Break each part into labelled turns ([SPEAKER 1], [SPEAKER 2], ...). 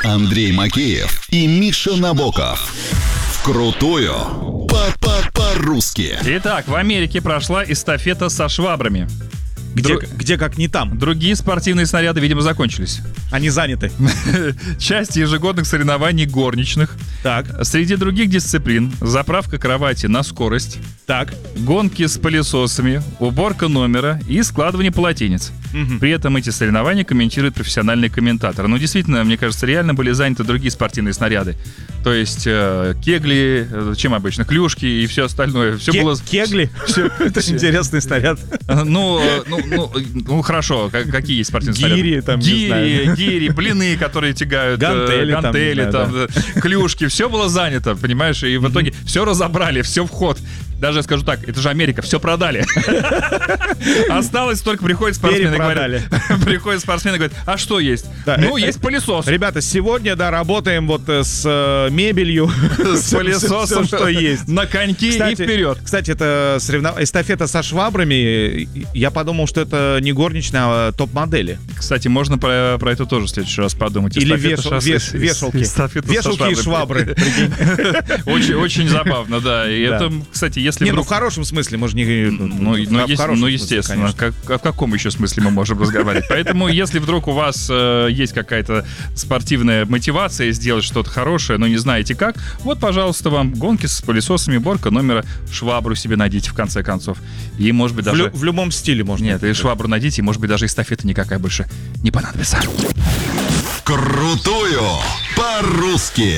[SPEAKER 1] Андрей Макеев и Миша Набоков. Вкрутую по-русски.
[SPEAKER 2] Итак, в Америке прошла эстафета со швабрами.
[SPEAKER 3] Где как не там?
[SPEAKER 2] Другие спортивные снаряды, видимо, закончились.
[SPEAKER 3] Они заняты.
[SPEAKER 2] Часть ежегодных соревнований горничных.
[SPEAKER 3] Так,
[SPEAKER 2] Среди других дисциплин заправка кровати на скорость,
[SPEAKER 3] так.
[SPEAKER 2] гонки с пылесосами, уборка номера и складывание полотенец. При этом эти соревнования комментирует профессиональный комментатор. Ну, действительно, мне кажется, реально были заняты другие спортивные снаряды. То есть кегли, чем обычно, клюшки и все остальное. Все было...
[SPEAKER 3] Кегли? Это интересный снаряд.
[SPEAKER 2] Ну, хорошо. Какие есть спортивные снаряды?
[SPEAKER 3] Гири, там, не знаю.
[SPEAKER 2] Гири, блины, которые тягают,
[SPEAKER 3] Гантели,
[SPEAKER 2] там, клюшки. Все было занято, понимаешь? И в итоге все разобрали, все в ход. Даже я скажу так, это же Америка, все продали. Осталось только приходят спортсмены и говорят, а что есть? Ну, есть пылесос.
[SPEAKER 3] Ребята, сегодня, работаем вот с мебелью.
[SPEAKER 2] С пылесосом,
[SPEAKER 3] что есть.
[SPEAKER 2] На коньки и вперед.
[SPEAKER 3] Кстати, это эстафета со швабрами. Я подумал, что это не горничная, а топ-модели.
[SPEAKER 2] Кстати, можно про это тоже в следующий раз подумать.
[SPEAKER 3] Или вешалки. Вешалки и швабры.
[SPEAKER 2] Очень забавно, да. И это, кстати, если
[SPEAKER 3] не, в хорошем смысле, мы же не...
[SPEAKER 2] естественно. В каком еще смысле мы можем разговаривать? Поэтому, если вдруг у вас есть какая-то спортивная мотивация сделать что-то хорошее, но не знаете как, вот, пожалуйста, вам гонки с пылесосами, уборка номера, швабру себе найдите, в конце концов. И, может быть, даже...
[SPEAKER 3] В любом стиле можно.
[SPEAKER 2] Нет, и швабру найдите, и, может быть, даже эстафета никакая больше не понадобится.
[SPEAKER 1] Вкрутую по-русски.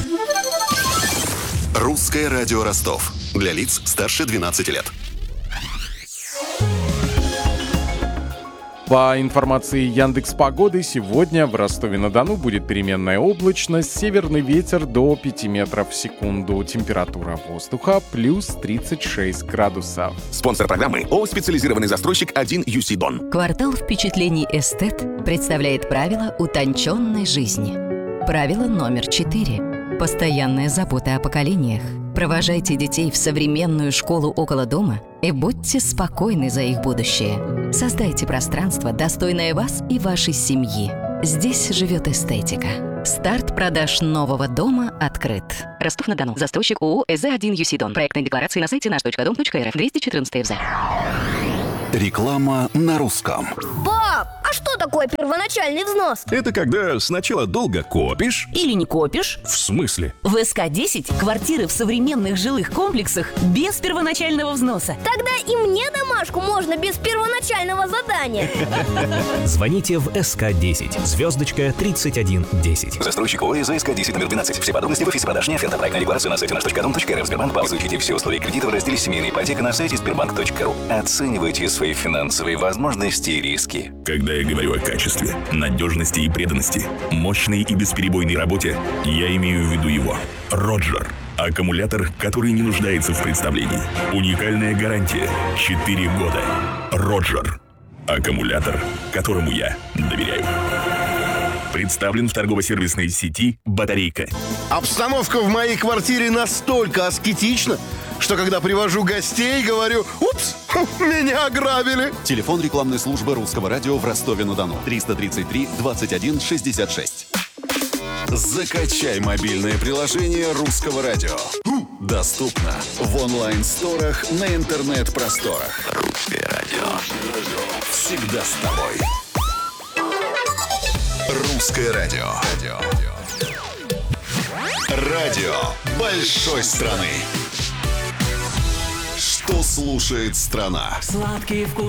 [SPEAKER 4] Русское радио Ростов. Для лиц старше 12 лет.
[SPEAKER 5] По информации Яндекс.Погоды, сегодня в Ростове-на-Дону будет переменная облачность, северный ветер до 5 метров в секунду, температура воздуха плюс 36 градусов.
[SPEAKER 4] Спонсор программы ООО «Специализированный застройщик 1UC Дон».
[SPEAKER 6] Квартал впечатлений «Эстет» представляет правила утонченной жизни. Правило номер 4. Постоянная забота о поколениях. Провожайте детей в современную школу около дома и будьте спокойны за их будущее. Создайте пространство, достойное вас и вашей семьи. Здесь живет эстетика. Старт продаж нового дома открыт. Ростов-на-Дону. Застройщик ООО «СЗ1UC Дон». Проектные декларации на сайте наш.дом.рф. 214 ФЗ.
[SPEAKER 1] Реклама на русском.
[SPEAKER 7] Пап, а что такое первоначальный взнос?
[SPEAKER 8] Это когда сначала долго копишь.
[SPEAKER 9] Или не копишь.
[SPEAKER 8] В смысле?
[SPEAKER 9] В СК-10 квартиры в современных жилых комплексах без первоначального взноса.
[SPEAKER 7] Тогда и мне домашку можно без первоначального задания.
[SPEAKER 10] Звоните в СК-10, звездочка 3110.
[SPEAKER 4] Застройщик ООО СК-10 номер 12. Все подробности в офисе продаж. Не оферта. Проектная декларация на сайте наш.дом.рф. Сбербанк. Паузу. Изучите все условия кредита в разделе «Семейная ипотека» на сайте sberbank.ru. Оценивайте свои финансовые возможности и риски.
[SPEAKER 8] Когда я говорю о качестве, надежности и преданности, мощной и бесперебойной работе, я имею в виду его. Роджер. Аккумулятор, который не нуждается в представлении. Уникальная гарантия. 4 года. Роджер. Аккумулятор, которому я доверяю. Представлен в торгово-сервисной сети «Батарейка».
[SPEAKER 11] Обстановка в моей квартире настолько аскетична, что когда привожу гостей, говорю: «Упс, меня ограбили».
[SPEAKER 4] Телефон рекламной службы Русского радио в Ростове-на-Дону. 333 21 66. Закачай мобильное приложение Русского радио. Доступно в онлайн-сторах на интернет-просторах. Русское радио. Всегда с тобой. Русское радио. Радио большой страны. Что слушает страна?
[SPEAKER 9] Сладкие вкусы.